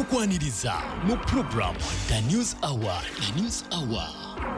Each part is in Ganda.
tukwaniriza mu program The News Hour. The News Hour.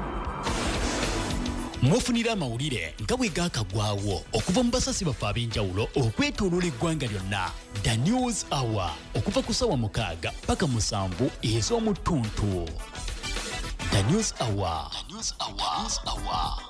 Mwafunira amawulire nga bwe gaakagwawo okuva mu basasi baffe ab'enjawulo okwetooloola eggwanga lyonna. The News Hour okuva ku ssaawa 6 paka 7 ez'omu ttuntu. The News Hour. The News Hour.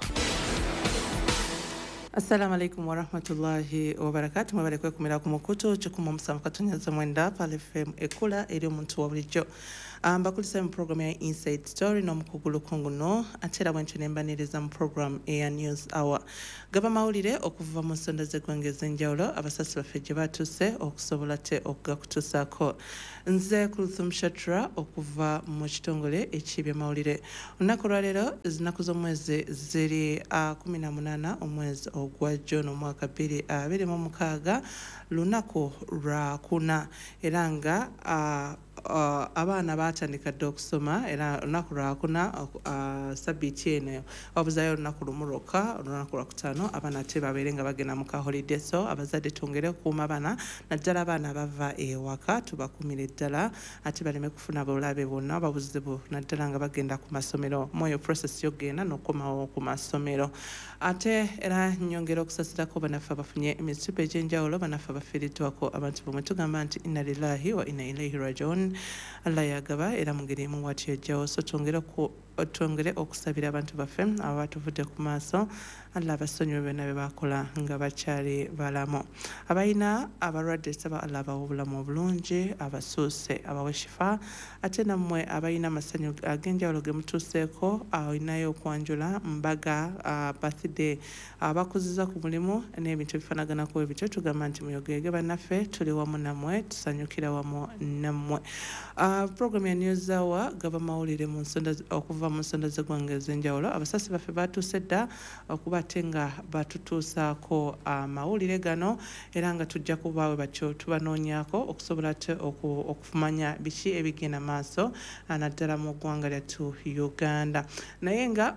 Assalamu alaikum wa rahmatullahi wa barakatuh. Mwebale kwekumira ku mukutu 17.9 Pal FM ekula eri omuntu wa bulijjo. Mbakulisa mu program ya Inside Story n'omukugulu kunguno atera bwentyo nembaniriza mu program ya News Hour. Gaba mawulire okuva mu nsonda z'eggwanga ez'enjawulo abasasi baffe gye batuuse okusobola te okugakutuusaako. Nze Kulthum Shatra okuva mu kitongole ekibya mawulire. Olunaku lwaleero zinaku z'omwezi ziri 18 omwezi ogwa June omwaka 2026 lunaku lwa kuna era nga abaana batandika dde okusoma era olunaku lwakuna sabbiiti eno wabuzayo olunaku lumu lwokka olunaku lwakutaano abaana ate babeere nga bagenda mu kaholiday. So abazadde twongere okukuuma abaana naddala abaana bava ewaka tubakuumire ddala ate baleme kufuna bulabe bwonna babuzibu naddala nga bagenda ku masomero mwoyo process yogenda n'okukomawo ku masomero. Ate era nyongera okusasirako banaffe abafunye emisupe egy'enjawulo banaffe abafiiriddwako abantu bamwe tugamba nti inna lillahi wa inna ilaihi rajiun. Allah yagaba era mu ngeri emu bw'atyo yajjawo. So twongere okusabira abantu baffe abatuvudde ku maaso Allah abasonyiwe byonna bye bakola nga bakyali balamu. Abalina abalwadde saba Allah abawa obulamu obulungi abasuuse abawe shifa. Ate nammwe abalina amasanyu ag'enjawulo ge mutuuseeko olinayo okwanjula mbaga birthday abakuziza ku mulimu n'ebintu ebifaanaganako ebityo tugamba nti muyogege bannaffe tuli wamu nammwe tusanyukira wamu nammwe. Program ya News Hour gaba mawulire mu nsonda okuva mu nsonda z'eggwanga ez'enjawulo abasasi baffe batuuse dda okuba ate nga batutuusaako amawulire gano era nga tujja kubaawe batyo tubanoonyaako okusobola te okumanya biki ebigenda maaso naddala mu ggwanga lyattu Uganda. Naye nga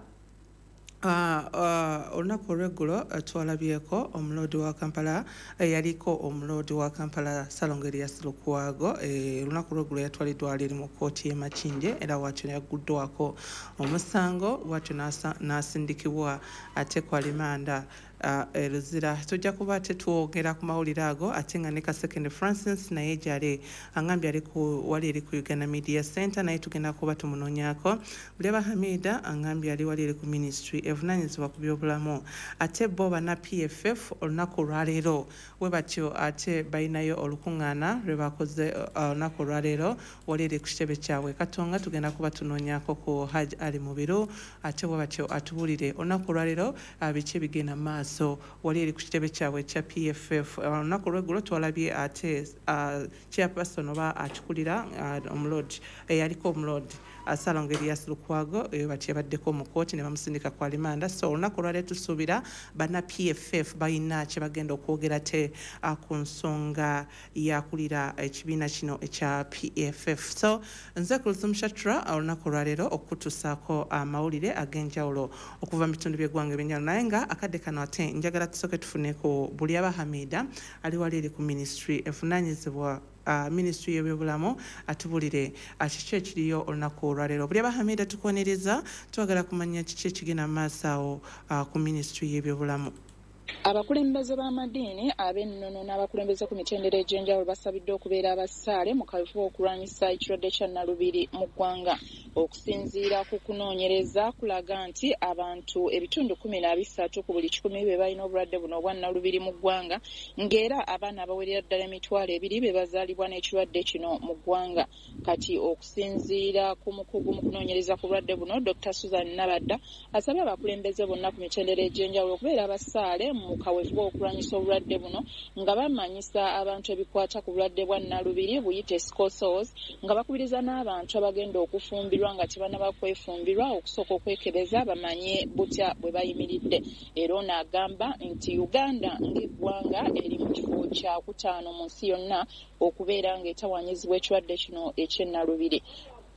olunaku olw'eggulo twalabyeko omuloodi wa Kampala yaliko omuloodi wa Kampala Salongo Lukwago. Olunaku olw'eggulo yatwaliddwa eri mu kkooti y'e Makindye era watyo yaguddwako omusango watyo n'asindikibwa ate kwa limanda eruzira. Tujja kuba tetwogera ku mawulire ago ate nga ne Kasekende Francis naye gyali angambye wali eri ku Uganda Media Center naye tugenda kuba tumunoonyaako. Buleba Hamida angambye ali wali eri ku ministry evunaanyizibwa ku byobulamu ate bo bana PFF olunaku olwaleero we batyo ate balinayo olukuŋŋaana lwe bakoze olunaku olwaleero wali eri ku kitebe kyabwe Katonga tugenda kuba tunoonyaako ku Hajj Ali Mubiru ate we batyo atubuulire olunaku olwaleero biki ebigenda mu maaso wali eri ku kitebe kyabwe kya PFF. Olunaku olw'eggulo twalabye ate chairperson oba akikulira omuloodi eyaliko omuloodi Salongo Lukwago batyo yabaddeko mu kkooti ne bamusindika kwa limanda. So olunaku olwaleero tusuubira banna PFF balina kye bagenda okwogera te ku nsonga yakulira ekibiina kino ekya PFF. So nze Kulthum Shatra olunaku olwaleero okutuusaako amawulire ag'enjawulo okuva mu bitundu by'eggwanga ebyenjawulo naye nga akadde kano ate njagala tusooke tufuneko Bulya Hamida ali wali eri ku ministry evunaanyizibwa ministry y'ebyobulamu atubulire kiki ekiriyo olunaku olwaleero. Bulya Hamida tukonereza twagala kumanya kiki ekigenda mu maaso awo ku ministry y'ebyobulamu. Abakulembeze b'amadiini ab'ennono n'abakulembeze ku mitendera egy'enjawulo basabiddwa okubeera abasaale mu kafubo okulwanyisa ekirwadde kya Nalubiri mu ggwanga. Okusinziira ku kunoonyereza kulaga nti abantu ebitundu 13 ku buli 100 be balina obulwadde buno obwa Nalubiri mu ggwanga ng'era abaana abawerera ddala emitwalo 2 be bazaalibwa n'ekirwadde kino mu ggwanga. Kati okusinziira ku mukugu mu kunoonyereza ku bulwadde buno Dr. Susan Nabadda asabye abakulembeze bonna ku mitendera egy'enjawulo okubeera abasaale mu kaweefube okulwanyisa obulwadde buno nga bamanyisa abantu ebikwata ku bulwadde bwa Nalubiri buyite scosos nga bakubiriza n'abantu abagenda okufumbirwa nga tebanaba kwefumbirwa okusooka okwekebeza bamanye butya bwe bayimiridde. Era ono agamba nti Uganda ng'eggwanga eri mu kifo kya 5 mu nsi yonna okubeera ng'etawanyizibwa ekirwadde kino eky'Ennalubiri.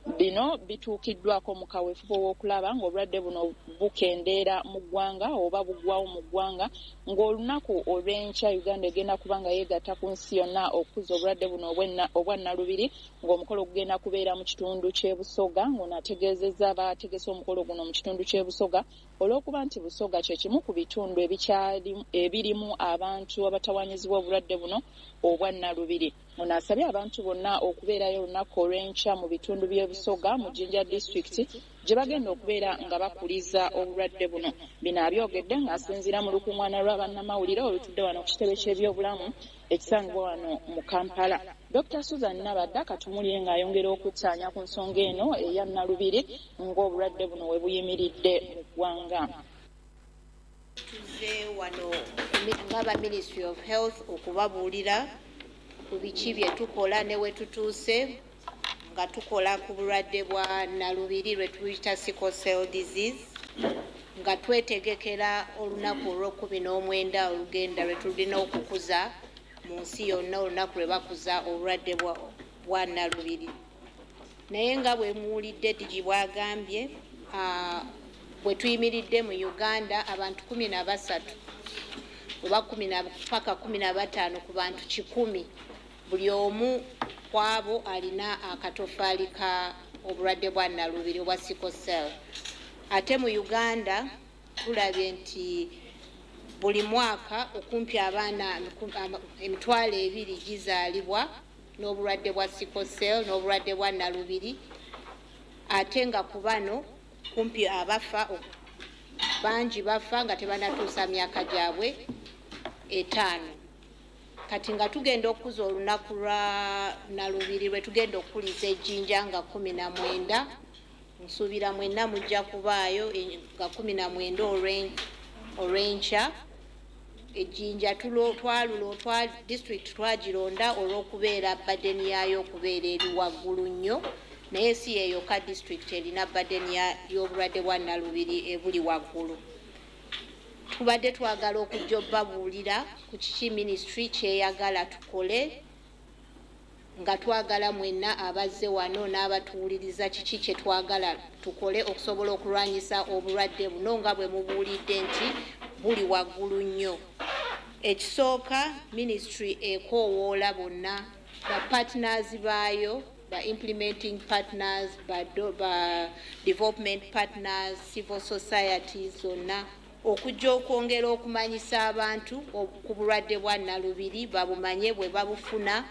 Bino bituukiddwako mu kaweefube w'okulaba ng'obulwadde buno bukendeera mu ggwanga oba buggwawo mu ggwanga, ng'olunaku olw'enkya Uganda egenda kuba nga yeegatta ku nsi yonna okukuza obulwadde buno obwa Nalubiri, ng'omukolo gugenda kubeera mu kitundu ky'e Busoga, ng'onaategeezezza abategese omukolo guno mu kitundu ky'e Busoga olw'okuba nti Busoga kye kimu ku bitundu ebirimu abantu abatawaanyizibwa obulwadde buno obwa Nalubiri. Ono asabye abantu bonna okubeerayo olunaku olw'enkya mu bitundu by'e Busoga mu Jinja District gye bagenda okubeera nga bakuliza obulwadde buno. Bino abyogedde ng'asinziira mu lukuŋŋaana lw'abannamawulire olutudde wano ku kitebe ky'ebyobulamu ekisangibwa wano mu Kampala. Dr. Susan Nabadda katumulire ng'ayongera okuttaanya ku nsonga eno eya Nalubiri ng'obulwadde buno we buyimiridde mu ggwanga. Tuze wano ng'aba Ministry of Health okubabuulira ku biki bye tukola ne we tutuuse nga tukola ku bulwadde bwa Nalubiri lwe tuyita sickle cell disease, nga twetegekera olunaku olw'19 olugenda lwe tulina okukuza mu nsi yonna olunaku lwe bakuza obulwadde bwa Nalubiri. Naye nga bwe muwulidde Digi bwagambye, bwe tuyimiridde mu Uganda abantu 13 oba 15 ku bantu 100 buli omu kwabo alina akatofaali ka obulwadde bwa Nalubiri obwa sickle cell. Ate mu Uganda tulabye nti buli mwaka okumpi abaana 2,000 gizaalibwa n'obulwadde bwa sickle cell n'obulwadde bwa Nalubiri, ate nga ku bano kumpi abafa bangi bafa nga tebanatuusa myaka gyabwe 5. Kati nga tugenda okuza olunaku lwa Nalubiri lwe tugenda okukuliza ejjinja nga 19, nsuubira mwenna mujja kubaayo nga 19 olw'enkya. Ejjinja district twagironda olw'okubeera badeni yaayo okubeera eri waggulu nnyo, naye si yeyo ka district erina badeni y'obulwadde bwa Nalubiri ebuli waggulu. Tubadde twagala okujja obbabuulira ku kiki ministry kyeyagala tukole, nga twagala mwenna abazze wano n'abatuwuliriza kiki kye twagala tukole okusobola okulwanyisa obulwadde buno nga bwe mubuulidde nti buli waggulu nnyo. Ekisooka, ministry ekoowoola bonna ba partners baayo, ba implementing partners, ba development partners, civil societies zonna okujja okwongera okumanyisa abantu ku bulwadde bwa Nalubiri, babumanye bwe babufuna,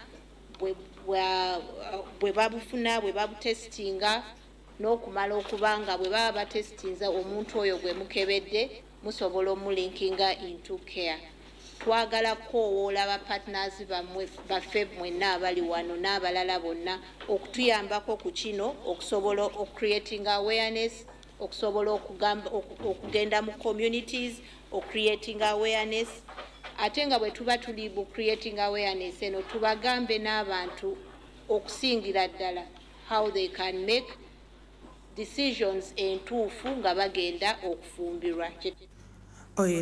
bwe babutestinga, n'okumala okubanga bwe baba batestinza omuntu oyo gwe mukebedde musobola omulinkinga into care. Twagala koowoola aba partners baffe mwenna abali wano n'abalala bonna okutuyambako ku kino okusobola creating awareness, okusobola okugenda mu communities creating awareness. Ate nga bwe tuba tuli bu creating awareness eno tubagambe n'abantu okusingira ddala how they can make decisions entuufu nga bagenda okufumbirwa. Oye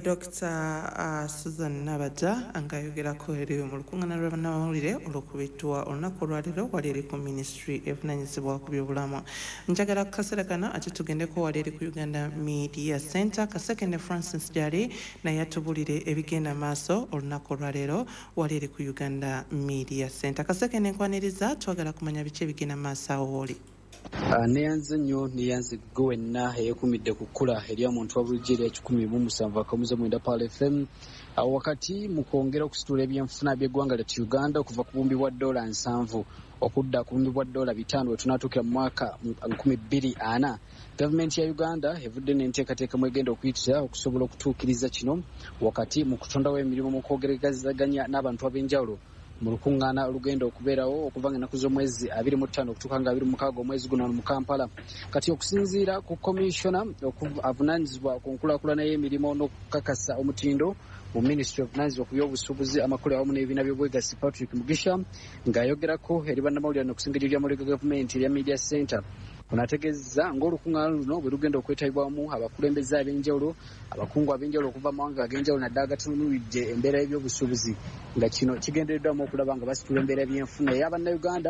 Dr. Susan Nabadda angayogerako eri mu lukuŋŋaana lw'abannamawulire olw'okubitwa olunaku olwaleero wali eri ku ministry evunanyizibwa ku byobulamu. Njagala kaseera kano ate tugendeko wali eri ku Uganda Media Center. Kasekene Francis Jali naye atubulire ebigenda maaso olunaku olwaleero wali eri ku Uganda Media Center. Kasekene nkwaniriza, twagala kumanya biki ebigenda maaso awo woli. Neyanze nnyo neyanze gwe wenna eyeekumidde ku kkula ery'omuntu wa bulijjo erya 117.9 Pal FM wakati mu kwongera okusitula ebyenfuna by'eggwanga lyattu Uganda okuva ku bumbi bwa $7 okudda ku bumbi bwa $5 we tunaatuukira mu mwaka 2040. Gavumenti ya Uganda evudde n'enteekateeka mu egenda okuyitira okusobola okutuukiriza kino wakati mu kutondawo emirimu mu kwogeragazaganya n'abantu ab'enjawulo mu lukuŋŋaana olugenda okubeerawo okuva ng'ennaku z'omwezi 25 okutuuka nga 26 omwezi guno mu Kampala. Kati okusinziira ku komishona avunaanyizibwa ku nkulaakulana y'emirimu n'okukakasa omutindo mu Ministry of ku by'obusuubuzi amakulu awamu n'ebibiina by'obwegassi Patrick Mugisha ng'ayogerako eri bannamawulire n'okusinga ly'amawulire ga gavumenti erya Media Center. Onategeeza ng'olukuŋŋaana luno bwe lugenda okwetayibwamu abakulembeze ab'enjawulo, abakungu ab'enjawulo okuva amawanga ag'enjawulo naddala agatunuulidde embeera y'ebyobusuubuzi, nga kino kigendereddwamu okulaba nga basitula embeera y'ebyenfuna ey'Abannayuganda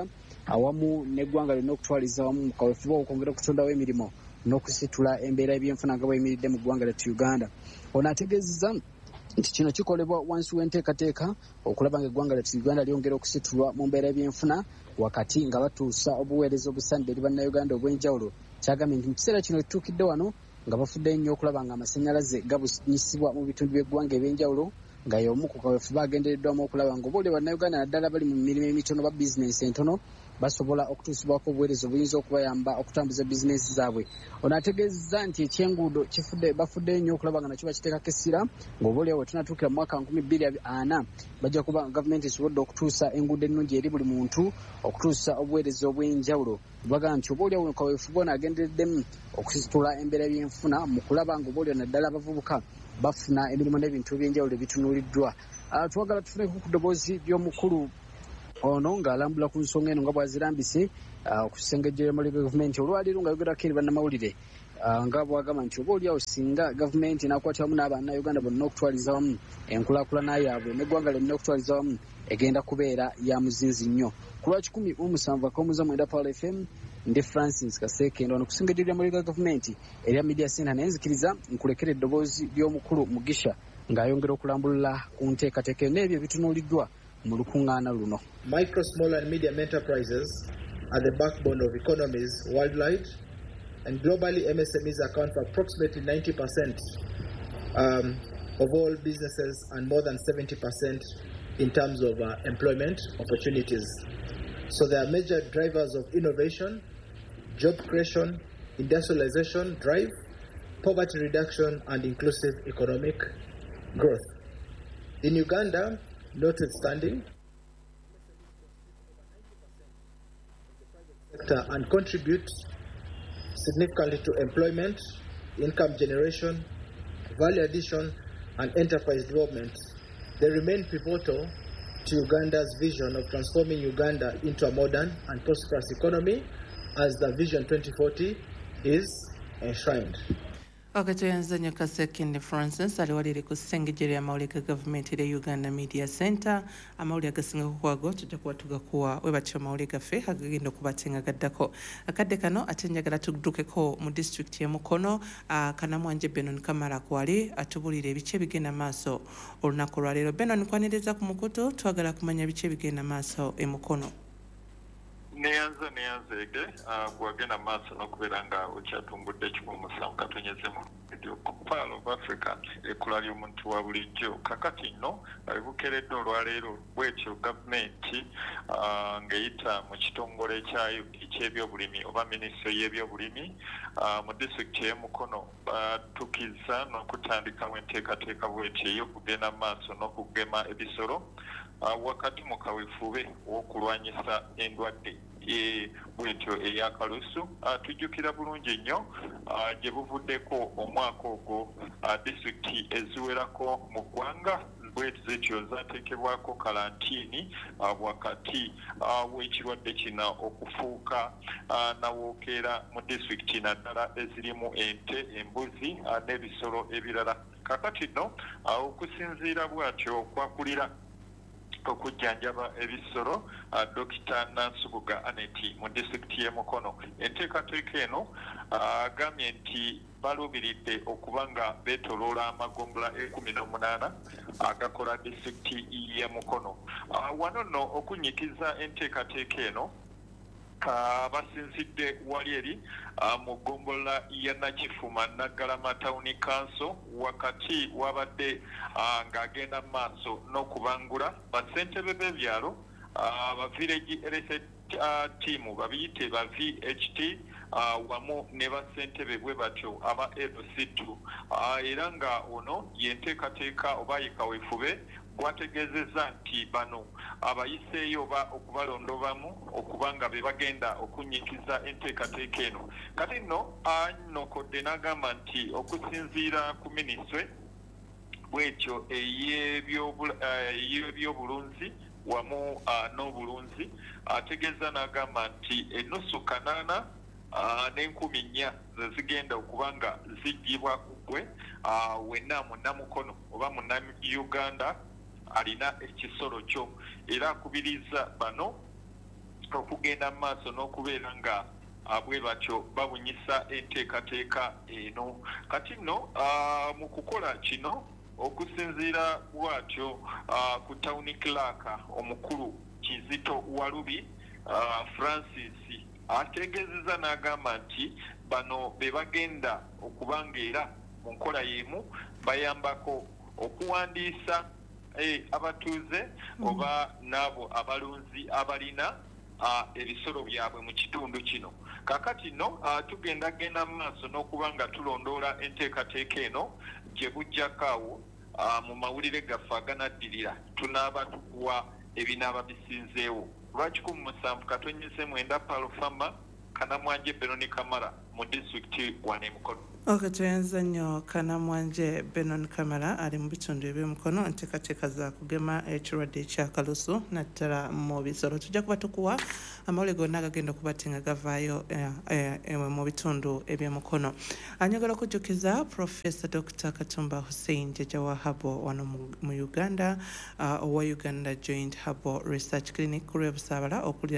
awamu n'eggwanga lirina okutwaliza wamu mu kaweefube okwongera okutondawo emirimu n'okusitula embeera y'ebyenfuna nga bweyimiridde mu ggwanga lyattu Uganda. Ono ategeezezza nti kino kikolebwa wansi w'enteekateeka okulaba ng'eggwanga lyattu Uganda lyongera okusitulwa mu mbeera y'ebyenfuna wakati nga batuusa obuweereza obusanidde eri bannayuganda obw'enjawulo. Kyagambye nti mu kiseera kino tutuukidde wano nga bafudde nnyo okulaba nga amasannyalaze gabunyisibwa mu bitundu by'eggwanga eby'enjawulo nga y'omu ku kaweefube agendereddwamu okulaba ng'oboole bannayuganda naddala bali mu mirimu emitono ba bizinensi entono basobola okutuusibwako obuweereza obuyinza okubayamba okutambuza bizinensi zaabwe. Ono ategeezezza nti ekyenguudo bafudde nnyo okulaba nga nakyo bakiteekako essira ng'oboolyawo we tunatuukira mu mwaka 2040 bajja kuba gavumenti esobodde okutuusa enguudo ennungi eri buli muntu okutuusa obuweereza obw'enjawulo. Baga nti oboolyawo mu kaweefube ono agendereddemu okusitula embeera y'enfuna mu kulaba ng'oboolyawo naddala abavubuka bafuna emirimu n'ebintu ebyenjawulo ebitunuuliddwa. Twagala tufuneko ku ddoboozi ly'omukulu ono ng'alambula ku nsonga eno nga bw'azirambise okusengejjera mu gavumenti olwaleero ng'ayogerako eri bannamawulire nga bw'agamba nti obaolyawo singa gavumenti n'akwatira wamu n'abannayuganda bonna okutwaliza wamu enkulaakulana yaabwe n'eggwanga lyonna okutwaliza wamu egenda kubeera ya muzinzi nnyo. Ku lwa 17 Paul FM ndi Francis Kasekendo ono kusengejjera mu gavumenti erya Media Center naye nzikiriza nkulekera eddoboozi ly'omukulu Mugisha ng'ayongera okulambulula ku nteekateeka n'ebyo ebitunuuliddwa mu lukuŋŋaana luno. Micro, small and medium enterprises are the backbone of economies worldwide, and globally MSMEs account for approximately 90% of all businesses and more than 70% in terms of employment opportunities. So they are major drivers of innovation, job creation, industrialization drive, poverty reduction and inclusive economic growth. In Uganda, notwithstanding, sector and contribute significantly to employment, income generation, value addition, and enterprise development. They remain pivotal to Uganda's vision of transforming Uganda into a modern and prosperous economy as the Vision 2040 is enshrined. Tuyanza nnyo Kasekende Francis aliwalire ku ssengejjero y'amawulire ga gavumenti erya Uganda Media Center. Amawulire agasinga kukwago tujja kuba tugakuwa we batyo amawulire gaffe agagenda okubatenga gaddako. Akadde kano ate njagala tuddukeko mu disitulikiti y'e Mukono. Kanamwanje Benon Kamara kwali atubulira ebice bigenda maaso olunaku olwaleero. Benon, nkwaniriza ku mukutu twagala kumanya bice bigenda maaso e Mukono. neyanzege gwagenda maaso n'okubeera nga okyatumbudde ekikumusaamu katonyezemu Pearl of Africa ekkula ly'omuntu wa bulijjo kakati nno ebukeredde olwaleero bwetyo gavumenti ng'eyita mu kitongole kyayo eky'ebyobulimi oba minisitule y'ebyobulimi mu disitulikiti y'e Mukono batukiza n'okutandikamu enteekateeka bwetyo ey'okugenda maaso n'okugema ebisolo wakati mu kaweefube w'okulwanyisa endwadde bwetyo ey'akalusu. Tujjukira bulungi nnyo gye buvuddeko omwaka ogwo disitulikiti eziwerako mu ggwanga bwetyo zateekebwako kalantiini wakati w'ekirwadde kino okufuuka nawookeera mu disitulikiti naddala ezirimu ente, embuzi n'ebisolo ebirala. Kakati nno okusinziira bw'atyo okwakulira okujjanjaba ebisolo Dr. Nansubuga Aneti mu disitulikiti y'e Mukono. Enteekateeka eno agambye nti baluubiridde okuba nga beetoloola amagombola 18 agakola disitulikiti y'e Mukono. Wano nno okunyikiza enteekateeka eno basinzidde wali eri mu ggombola ya Nakifuma Naggalama Town Council wakati wabadde ng'agenda maaso n'okubangula bassentebe b'ebyalo ba village elected team babiyite ba VHT wamu ne bassentebe bwe batyo aba LC2 era nga ono yenteekateeka oba yekaweefube bwategeezezza nti bano abayiseeyo oba okubalondobamu okubanga be bagenda okunyikiza enteekateeka eno. Kati nno anokodde n'agamba nti okusinziira ku minisitule bwetyo ey'ebyobulunzi wamu n'obulunzi ategeeza n'agamba nti ennusu 8 n'4,000 zigenda okuba nga ziggyibwa ku ggwe wenna munnamukono oba munnauganda alina ekisolo kyo era akubiriza bano okugenda mu maaso n'okubeera nga bwe batyo babunyisa enteekateeka eno. Kati nno mu kukola kino okusinziira bw'atyo ku tawuni clerk omukulu Kizito Walubi Francis ategeezezza n'agamba nti bano be bagenda okubangeera mu nkola y'emu bayambako okuwandiisa abatuuze oba n'abo abalunzi abalina ebisolo byabwe mu kitundu kino. Kakati nno tugenda mu maaso n'okuba nga tulondoola enteekateeka eno gye bujjako awo mu mawulire gaffe aganaddirira tunaaba tukuwa ebinaaba bisinzeewo. Lwa 17/9 Palofama Kanamwanje Benoni Kamara mu disitulikiti wano e Mukono. Tuyenza nnyo Kanamwanje Benoni Kamara ali mu bitundu eby'Omukono nteekateeka za kugema ekirwadde ekyakalusu naddala mu bisolo. Tujja kuba tukuwa amawulire gonna agagenda okuba nga gavaayo mu bitundu eby'Omukono. Anyagala okujjukiza Professor Dr. Katumba Hussein Jjajja wa Habo wano mu Uganda owa Uganda Joint Habo Research Clinic ku lw'e Busaabala okulira